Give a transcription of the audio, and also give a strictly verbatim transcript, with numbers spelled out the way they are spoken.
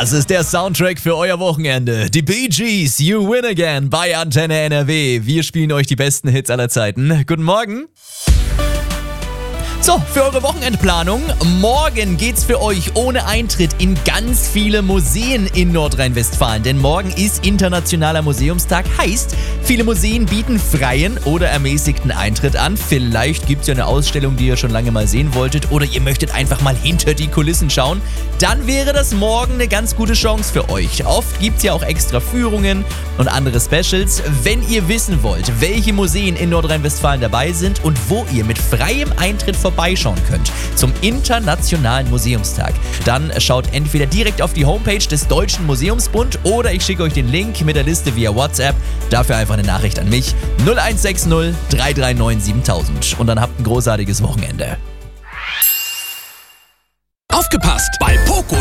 Das ist der Soundtrack für euer Wochenende. Die Bee Gees, You Win Again bei Antenne N R W. Wir spielen euch die besten Hits aller Zeiten. Guten Morgen. So, für eure Wochenendplanung. Morgen geht's für euch ohne Eintritt in ganz viele Museen in Nordrhein-Westfalen. Denn morgen ist Internationaler Museumstag. Heißt, viele Museen bieten freien oder ermäßigten Eintritt an. Vielleicht gibt's ja eine Ausstellung, die ihr schon lange mal sehen wolltet. Oder ihr möchtet einfach mal hinter die Kulissen schauen. Dann wäre das morgen eine ganz gute Chance für euch. Oft gibt's ja auch extra Führungen und andere Specials. Wenn ihr wissen wollt, welche Museen in Nordrhein-Westfalen dabei sind und wo ihr mit freiem Eintritt vorbeischauen könnt zum Internationalen Museumstag, dann schaut entweder direkt auf die Homepage des Deutschen Museumsbund oder ich schicke euch den Link mit der Liste via WhatsApp. Dafür einfach eine Nachricht an mich null eins sechs null drei drei neun siebentausend und dann habt ein großartiges Wochenende. Aufgepasst! Bei Poco